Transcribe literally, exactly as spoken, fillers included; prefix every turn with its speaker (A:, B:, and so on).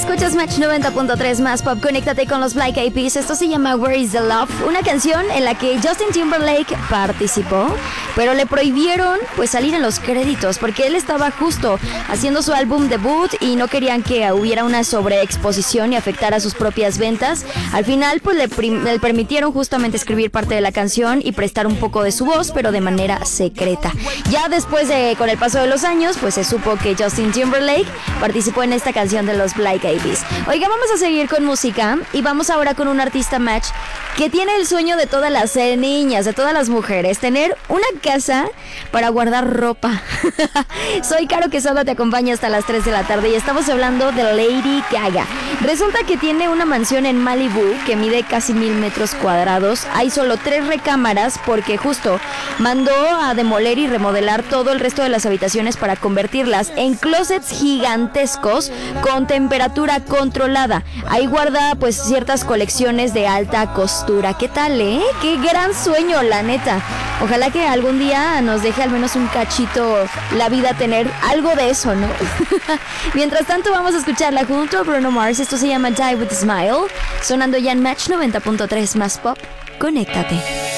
A: Escuchas Match noventa punto tres más pop, conéctate con los Black Eyed Peas. Esto se llama Where is the Love, una canción en la que Justin Timberlake participó, pero le prohibieron pues salir en los créditos porque él estaba justo haciendo su álbum debut y no querían que hubiera una sobreexposición y afectara sus propias ventas. Al final pues le, prim- le permitieron justamente escribir parte de la canción y prestar un poco de su voz, pero de manera secreta. Ya después de, con el paso de los años, pues se supo que Justin Timberlake participó en esta canción de los Black Eyed Peas. Oiga, vamos a seguir con música y vamos ahora con un artista Match que tiene el sueño de todas las eh, niñas, de todas las mujeres, tener una casa para guardar ropa. Soy Caro Quesada, te acompaña hasta las tres de la tarde y estamos hablando de Lady Gaga. Resulta que tiene una mansión en Malibu que mide casi mil metros cuadrados. Hay solo tres recámaras porque justo mandó a demoler y remodelar todo el resto de las habitaciones para convertirlas en closets gigantescos con temperatura controlada. Ahí guarda pues ciertas colecciones de alta costura. ¿Qué tal, eh? Qué gran sueño, la neta. Ojalá que algún día nos deje al menos un cachito la vida tener algo de eso, ¿no? Mientras tanto vamos a escucharla junto a Bruno Mars. Esto se llama Die With a Smile, sonando ya en Match noventa punto tres más pop. Conéctate.